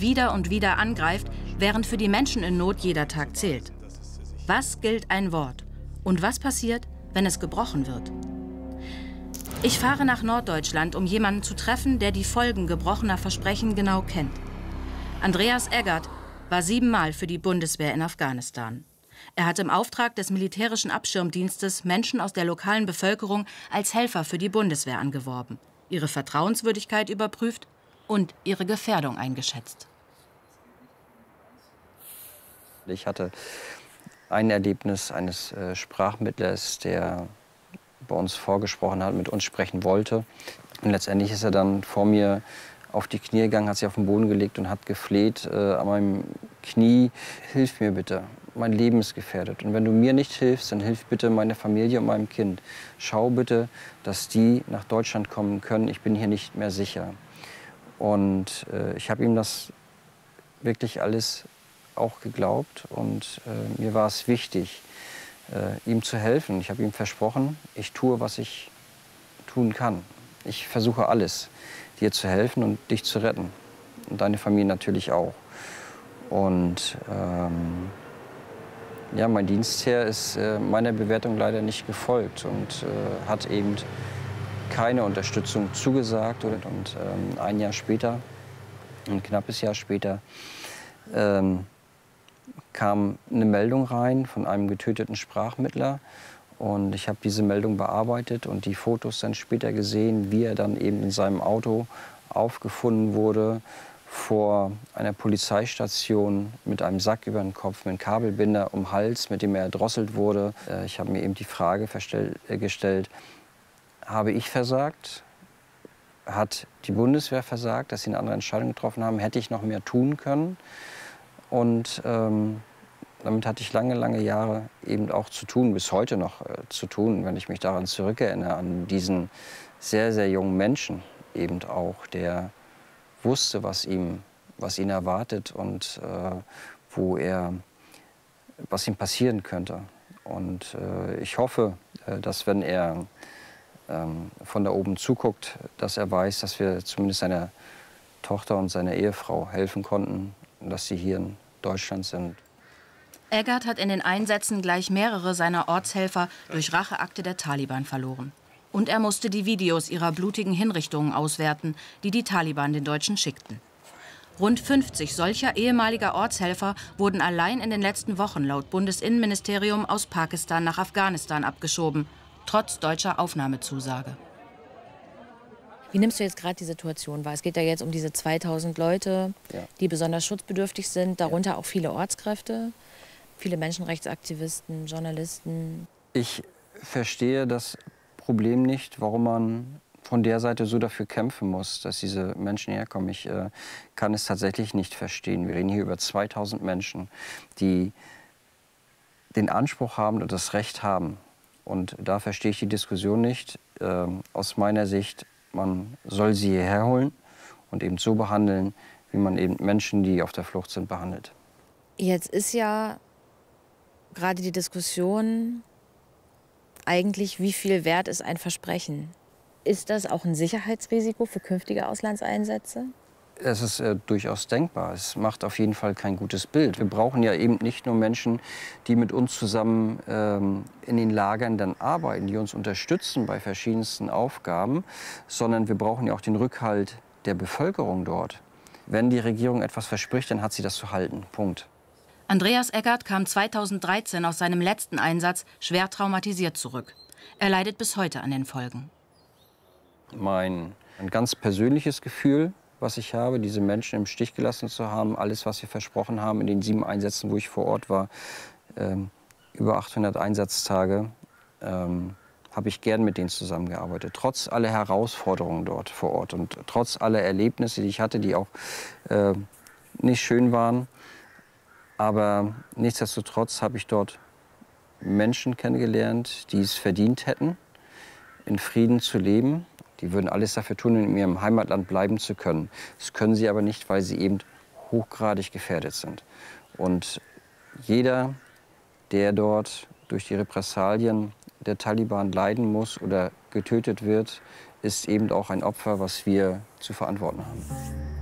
wieder und wieder angreift, während für die Menschen in Not jeder Tag zählt. Was gilt ein Wort? Und was passiert, wenn es gebrochen wird? Ich fahre nach Norddeutschland, um jemanden zu treffen, der die Folgen gebrochener Versprechen genau kennt. Andreas Eggert war 7-mal für die Bundeswehr in Afghanistan. Er hat im Auftrag des militärischen Abschirmdienstes Menschen aus der lokalen Bevölkerung als Helfer für die Bundeswehr angeworben, ihre Vertrauenswürdigkeit überprüft und ihre Gefährdung eingeschätzt. Ich hatte ein Erlebnis eines Sprachmittlers, der bei uns vorgesprochen hat, mit uns sprechen wollte. Und letztendlich ist er dann vor mir auf die Knie gegangen, hat sich auf den Boden gelegt und hat gefleht an meinem Knie: Hilf mir bitte, mein Leben ist gefährdet. Und wenn du mir nicht hilfst, dann hilf bitte meine Familie und meinem Kind. Schau bitte, dass die nach Deutschland kommen können. Ich bin hier nicht mehr sicher. Und ich habe ihm das wirklich alles auch geglaubt. Und mir war es wichtig, ihm zu helfen. Ich habe ihm versprochen, ich tue, was ich tun kann. Ich versuche alles, dir zu helfen und dich zu retten. Und deine Familie natürlich auch. Und ja, mein Dienstherr ist meiner Bewertung leider nicht gefolgt und hat eben keine Unterstützung zugesagt. Und ein Jahr später, ein knappes Jahr später, kam eine Meldung rein von einem getöteten Sprachmittler. Und ich habe diese Meldung bearbeitet und die Fotos dann später gesehen, wie er dann eben in seinem Auto aufgefunden wurde, vor einer Polizeistation mit einem Sack über den Kopf, mit einem Kabelbinder um den Hals, mit dem er erdrosselt wurde. Ich habe mir eben die Frage gestellt, habe ich versagt? Hat die Bundeswehr versagt, dass sie eine andere Entscheidung getroffen haben? Hätte ich noch mehr tun können? Und damit hatte ich lange, lange Jahre eben auch zu tun, bis heute noch zu tun, wenn ich mich daran zurückerinnere, an diesen sehr, sehr jungen Menschen eben auch, der wusste, was ihn erwartet und was ihm passieren könnte. Und ich hoffe, dass, wenn er von da oben zuguckt, dass er weiß, dass wir zumindest seiner Tochter und seiner Ehefrau helfen konnten und dass sie hier in Deutschland sind. Eggert hat in den Einsätzen gleich mehrere seiner Ortshelfer durch Racheakte der Taliban verloren. Und er musste die Videos ihrer blutigen Hinrichtungen auswerten, die die Taliban den Deutschen schickten. Rund 50 solcher ehemaliger Ortshelfer wurden allein in den letzten Wochen laut Bundesinnenministerium aus Pakistan nach Afghanistan abgeschoben, trotz deutscher Aufnahmezusage. Wie nimmst du jetzt gerade die Situation wahr? Es geht ja jetzt um diese 2000 Leute, die besonders schutzbedürftig sind, darunter auch viele Ortskräfte, viele Menschenrechtsaktivisten, Journalisten. Ich verstehe das Problem nicht, warum man von der Seite so dafür kämpfen muss, dass diese Menschen herkommen. Ich kann es tatsächlich nicht verstehen. Wir reden hier über 2000 Menschen, die den Anspruch haben und das Recht haben. Und da verstehe ich die Diskussion nicht. Aus meiner Sicht, man soll sie hierher holen und eben so behandeln, wie man eben Menschen, die auf der Flucht sind, behandelt. Jetzt ist ja gerade die Diskussion eigentlich, wie viel wert ist ein Versprechen? Ist das auch ein Sicherheitsrisiko für künftige Auslandseinsätze? Es ist durchaus denkbar. Es macht auf jeden Fall kein gutes Bild. Wir brauchen ja eben nicht nur Menschen, die mit uns zusammen in den Lagern dann arbeiten, die uns unterstützen bei verschiedensten Aufgaben, sondern wir brauchen ja auch den Rückhalt der Bevölkerung dort. Wenn die Regierung etwas verspricht, dann hat sie das zu halten. Punkt. Andreas Eggert kam 2013 aus seinem letzten Einsatz schwer traumatisiert zurück. Er leidet bis heute an den Folgen. Ein ganz persönliches Gefühl, was ich habe, diese Menschen im Stich gelassen zu haben, alles, was wir versprochen haben in den 7 Einsätzen, wo ich vor Ort war, über 800 Einsatztage, habe ich gern mit denen zusammengearbeitet. Trotz aller Herausforderungen dort vor Ort und trotz aller Erlebnisse, die ich hatte, die auch nicht schön waren. Aber nichtsdestotrotz habe ich dort Menschen kennengelernt, die es verdient hätten, in Frieden zu leben. Die würden alles dafür tun, in ihrem Heimatland bleiben zu können. Das können sie aber nicht, weil sie eben hochgradig gefährdet sind. Und jeder, der dort durch die Repressalien der Taliban leiden muss oder getötet wird, ist eben auch ein Opfer, was wir zu verantworten haben.